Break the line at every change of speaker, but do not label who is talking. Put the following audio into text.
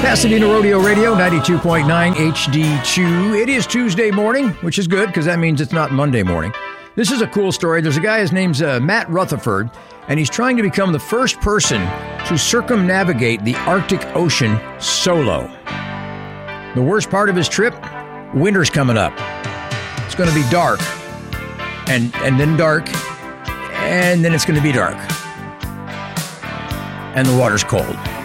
Pasadena Rodeo Radio, 92.9 HD2. It is Tuesday morning, which is good because that means it's not Monday morning. This is a cool story. There's a guy, his name's Matt Rutherford, and he's trying to become the first person to circumnavigate the Arctic Ocean solo. The worst part of his trip, winter's coming up. It's going to be dark, and then dark, and then it's going to be dark. And the water's cold.